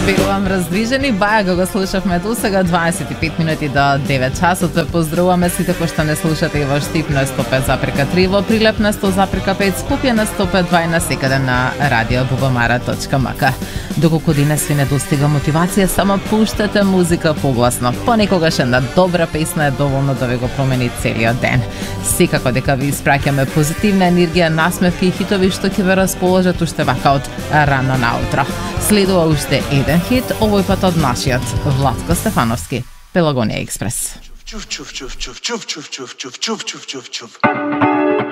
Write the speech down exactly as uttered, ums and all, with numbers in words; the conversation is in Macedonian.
Верувам раздвижени, бајага го слушавме до сега дваесет и пет минути до девет часот. Поздравуваме сите кои што не слушате и во Штип на сто пет запирка три, во Прилеп на сто запирка пет, Скопје на сто пет два и на секаде на радио бубамара точка ем ка. Доколку денес ви не достига мотивација, само пуштате музика погласно. Понекогаш една добра песна е доволно да ви го промени целиот ден. Секако дека ви испраќаме позитивна енергија, насмевки и хитови што ќе ве расположат уште вака од рано наутро. Следува уште еден хит, овој пат од нашиот Владко Стефановски, Пелагонија експрес. Чув, чув, чув, чув, чув, чув, чув, чув, чув, чув, чув, чув.